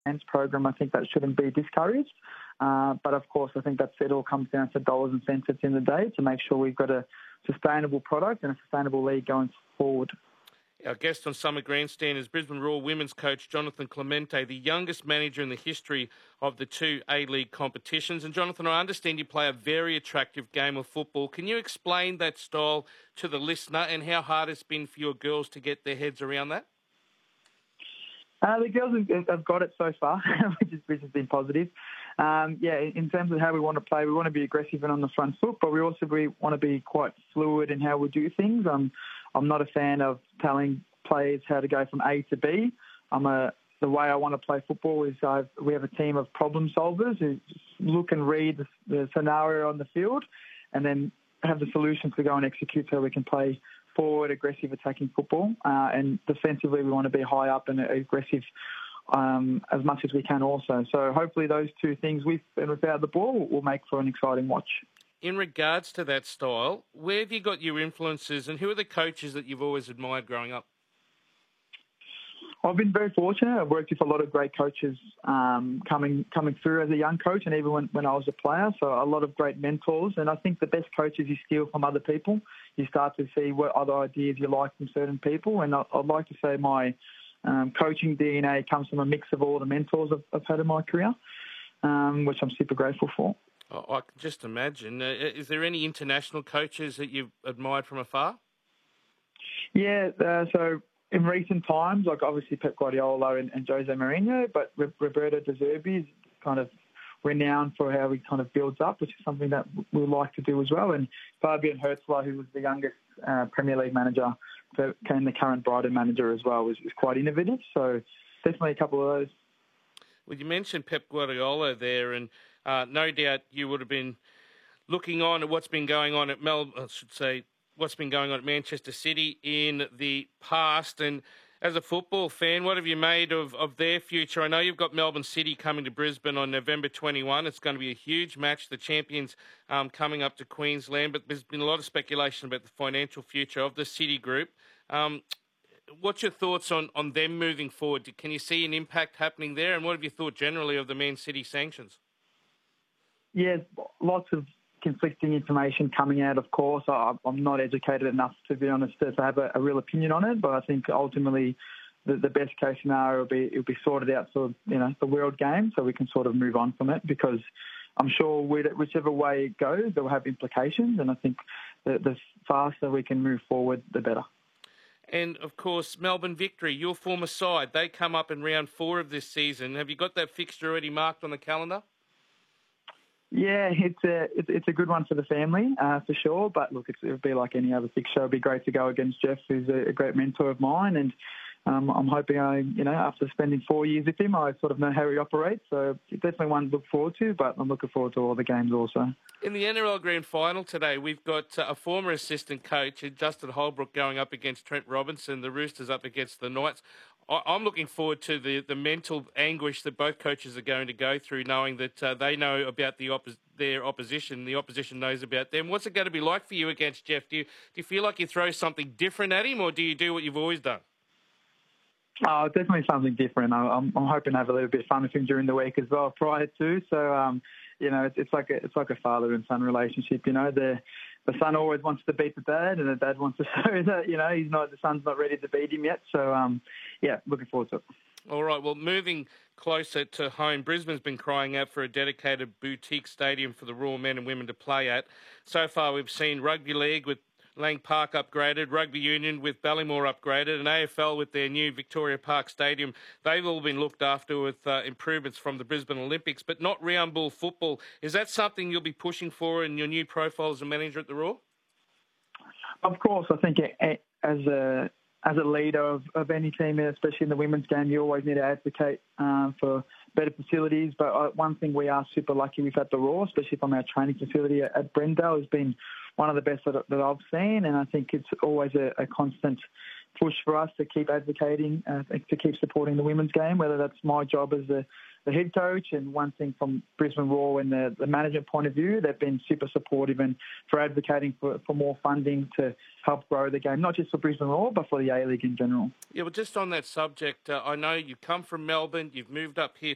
Advanced program, I think that shouldn't be discouraged. But of course, I think it all comes down to dollars and cents at the end of the day to make sure we've got a sustainable product and a sustainable league going forward. Our guest on Summer Grandstand is Brisbane Roar women's coach Jonathan Clemente, the youngest manager in the history of the two A-League competitions. And Jonathan, I understand you play a very attractive game of football. Can you explain that style to the listener and how hard it's been for your girls to get their heads around that? The girls have got it so far, which has been positive. In terms of how we want to play, we want to be aggressive and on the front foot, but we also want to be quite fluid in how we do things. I'm not a fan of telling players how to go from A to B. The way I want to play football is we have a team of problem solvers who look and read the scenario on the field and then have the solutions to go and execute so we can play forward, aggressive, attacking football. And defensively, we want to be high up and aggressive as much as we can also. So hopefully those two things, with and without the ball, will make for an exciting watch. In regards to that style, where have you got your influences and who are the coaches that you've always admired growing up? I've been very fortunate. I've worked with a lot of great coaches coming through as a young coach and even when I was a player. So a lot of great mentors. And I think the best coaches you steal from other people. You start to see what other ideas you like from certain people. And I'd like to say my coaching DNA comes from a mix of all the mentors I've had in my career, which I'm super grateful for. Oh, I can just imagine. Is there any international coaches that you've admired from afar? Yeah, so in recent times, like obviously Pep Guardiola and Jose Mourinho, but Roberto De Zerbi is kind of renowned for how he kind of builds up, which is something that we like to do as well. And Fabian Hürzeler, who was the youngest Premier League manager, became the current Brighton manager as well, is quite innovative. So definitely a couple of those. Well, you mentioned Pep Guardiola there, and no doubt you would have been looking on at what's been going on at what's been going on at Manchester City in the past. And as a football fan, what have you made of their future? I know you've got Melbourne City coming to Brisbane on November 21. It's going to be a huge match, the champions coming up to Queensland, but there's been a lot of speculation about the financial future of the City Group. What's your thoughts on them moving forward? Can you see an impact happening there? And what have you thought generally of the Man City sanctions? Yeah, lots of conflicting information coming out, of course. I'm not educated enough, to be honest, to have a real opinion on it, but I think ultimately the best case scenario will be sorted out for the World Game so we can sort of move on from it, because I'm sure whichever way it goes, it will have implications, and I think the faster we can move forward, the better. And, of course, Melbourne Victory, your former side, they come up in round 4 of this season. Have you got that fixture already marked on the calendar? Yeah, it's a good one for the family, for sure. But, look, it'll be like any other fixture. It'll be great to go against Jeff, who's a great mentor of mine. And I'm hoping after spending 4 years with him, I sort of know how he operates. So it's definitely one to look forward to, but I'm looking forward to all the games also. In the NRL Grand Final today, we've got a former assistant coach, Justin Holbrook, going up against Trent Robinson, the Roosters up against the Knights. I'm looking forward to the mental anguish that both coaches are going to go through, knowing that they know about their opposition, the opposition knows about them. What's it going to be like for you against Jeff? Do you feel like you throw something different at him, or do you do what you've always done? Oh, definitely something different. I'm hoping to have a little bit of fun with him during the week as well, prior to. So, it's like a father and son relationship. The son always wants to beat the dad, and the dad wants to show that the son's not ready to beat him yet. So, looking forward to it. All right. Well, moving closer to home, Brisbane's been crying out for a dedicated boutique stadium for the Roar men and women to play at. So far, we've seen rugby league with Lang Park upgraded, Rugby Union with Ballymore upgraded, and AFL with their new Victoria Park Stadium. They've all been looked after with improvements from the Brisbane Olympics, but not round ball football. Is that something you'll be pushing for in your new profile as a manager at the Roar? Of course. I think as a leader of any team, especially in the women's game, you always need to advocate for better facilities. But one thing we are super lucky with at the Roar, especially from our training facility at Brendale, has been one of the best that I've seen, and I think it's always a constant push for us to keep advocating, to keep supporting the women's game, whether that's my job as the head coach. And one thing from Brisbane Roar and the management point of view, they've been super supportive and for advocating for more funding to help grow the game, not just for Brisbane Roar, but for the A-League in general. Yeah, well, just on that subject, I know you come from Melbourne, you've moved up here